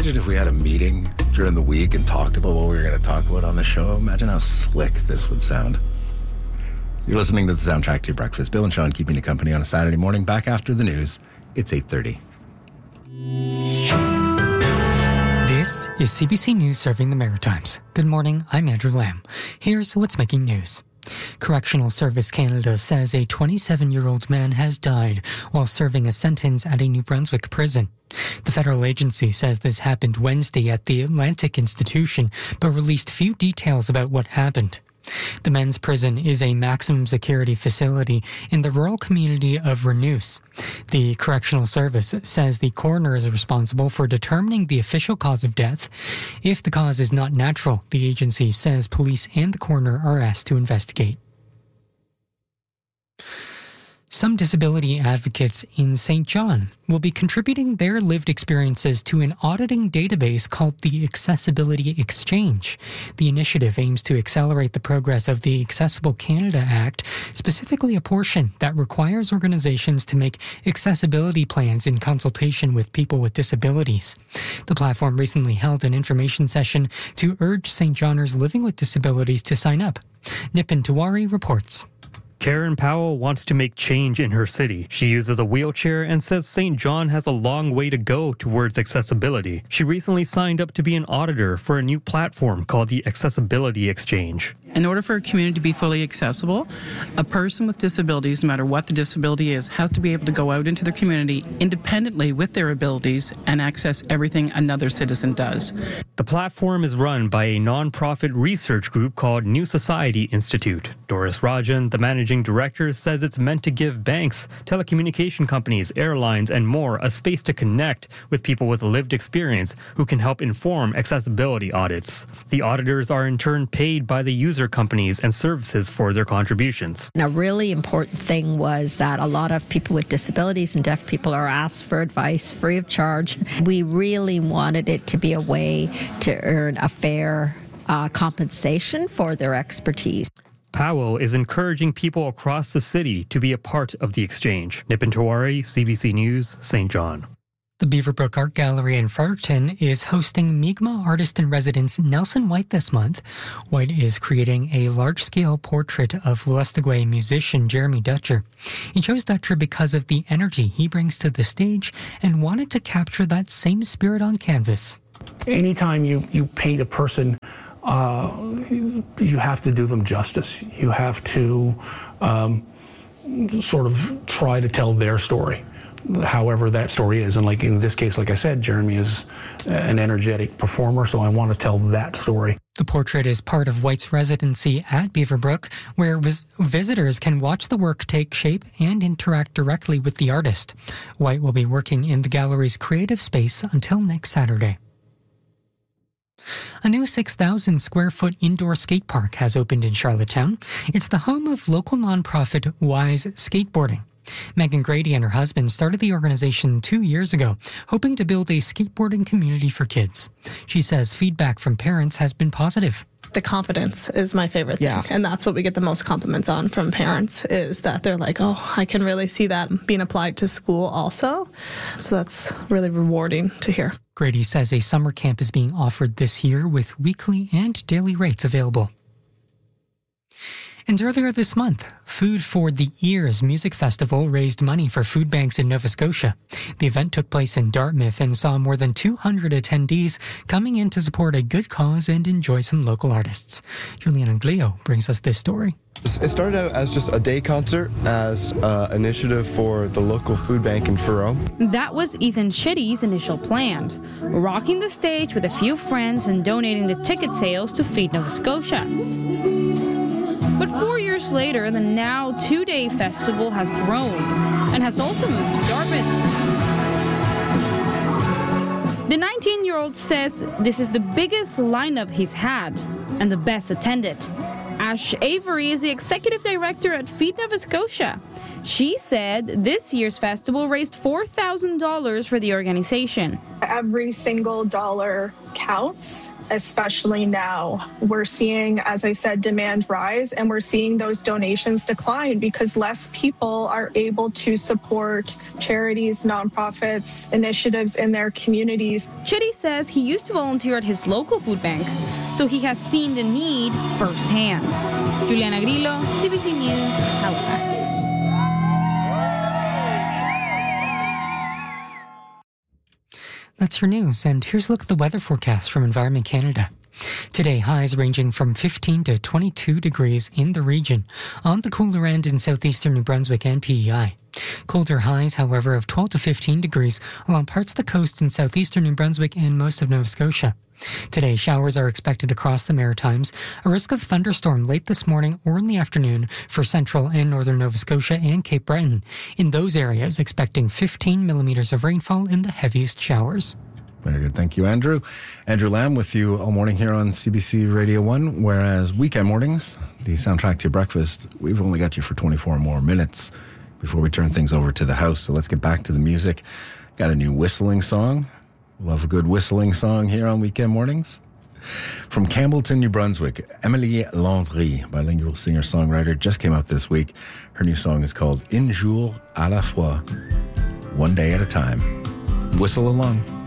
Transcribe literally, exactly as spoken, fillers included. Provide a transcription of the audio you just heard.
imagine if we had a meeting during the week and talked about what we were going to talk about on the show? Imagine how slick this would sound. You're listening to the Soundtrack to Your Breakfast. Bill and Sean keeping you company on a Saturday morning. Back after the news. It's eight thirty. This is C B C News serving the Maritimes. Good morning, I'm Andrew Lamb. Here's what's making news. Correctional Service Canada says a twenty-seven-year-old man has died while serving a sentence at a New Brunswick prison. The federal agency says this happened Wednesday at the Atlantic Institution, but released few details about what happened. The men's prison is a maximum security facility in the rural community of Renouse. The Correctional Service says the coroner is responsible for determining the official cause of death. If the cause is not natural, the agency says police and the coroner are asked to investigate. Some disability advocates in Saint John will be contributing their lived experiences to an auditing database called the Accessibility Exchange. The initiative aims to accelerate the progress of the Accessible Canada Act, specifically a portion that requires organizations to make accessibility plans in consultation with people with disabilities. The platform recently held an information session to urge Saint Johners living with disabilities to sign up. Nipin Tiwari reports. Karen Powell wants to make change in her city. She uses a wheelchair and says Saint John has a long way to go towards accessibility. She recently signed up to be an auditor for a new platform called the Accessibility Exchange. In order for a community to be fully accessible, a person with disabilities, no matter what the disability is, has to be able to go out into the community independently with their abilities and access everything another citizen does. The platform is run by a non-profit research group called New Society Institute. Doris Rajan, the managing director, says it's meant to give banks, telecommunication companies, airlines, and more a space to connect with people with lived experience who can help inform accessibility audits. The auditors are in turn paid by the user companies and services for their contributions. And a really important thing was that a lot of people with disabilities and deaf people are asked for advice free of charge. We really wanted it to be a way to earn a fair uh, compensation for their expertise. Powell is encouraging people across the city to be a part of the exchange. Nipin Tiwari, C B C News, Saint John. The Beaverbrook Art Gallery in Fredericton is hosting Mi'kmaq artist-in-residence Nelson White this month. White is creating a large-scale portrait of Wolastoqey musician Jeremy Dutcher. He chose Dutcher because of the energy he brings to the stage and wanted to capture that same spirit on canvas. Anytime you, you paint a person, uh, you have to do them justice. You have to um, sort of try to tell their story, however that story is. And like in this case, like I said, Jeremy is an energetic performer, so I want to tell that story. The portrait is part of White's residency at Beaverbrook, where vis- visitors can watch the work take shape and interact directly with the artist. White will be working in the gallery's creative space until next Saturday. A new six thousand square foot indoor skate park has opened in Charlottetown. It's the home of local nonprofit Wise Skateboarding. Megan Grady and her husband started the organization two years ago, hoping to build a skateboarding community for kids. She says feedback from parents has been positive. The confidence is my favorite thing, yeah. And that's what we get the most compliments on from parents, is that they're like, oh, I can really see that being applied to school also. So that's really rewarding to hear. Grady says a summer camp is being offered this year with weekly and daily rates available. And earlier this month, Food for the Ears Music Festival raised money for food banks in Nova Scotia. The event took place in Dartmouth and saw more than two hundred attendees coming in to support a good cause and enjoy some local artists. Julian Anglio brings us this story. It started out as just a day concert as an initiative for the local food bank in Truro. That was Ethan Shitty's initial plan, rocking the stage with a few friends and donating the ticket sales to Feed Nova Scotia. But four years later, the now two-day festival has grown and has also moved to Dartmouth. The nineteen-year-old says this is the biggest lineup he's had and the best attended. Ash Avery is the executive director at Feed Nova Scotia. She said this year's festival raised four thousand dollars for the organization. Every single dollar counts. especially now. We're seeing, as I said, demand rise, and we're seeing those donations decline because less people are able to support charities, nonprofits, initiatives in their communities. Chitty says he used to volunteer at his local food bank, so he has seen the need firsthand. Juliana Grillo, C B C News, Halifax. That's your news, and here's a look at the weather forecast from Environment Canada. Today, highs ranging from fifteen to twenty-two degrees in the region, on the cooler end in southeastern New Brunswick and P E I. Colder highs, however, of twelve to fifteen degrees along parts of the coast in southeastern New Brunswick and most of Nova Scotia. Today, showers are expected across the Maritimes, a risk of thunderstorm late this morning or in the afternoon for central and northern Nova Scotia and Cape Breton. In those areas, expecting fifteen millimeters of rainfall in the heaviest showers. Very good. Thank you, Andrew. Andrew Lamb with you all morning here on C B C Radio one, whereas weekend mornings, the soundtrack to your breakfast, we've only got you for twenty-four more minutes before we turn things over to the house. So let's get back to the music. Got a new whistling song. Love a good whistling song here on weekend mornings. From Campbellton, New Brunswick, Emily Landry, bilingual singer-songwriter, just came out this week. Her new song is called Un jour à la fois, one day at a time. Whistle along.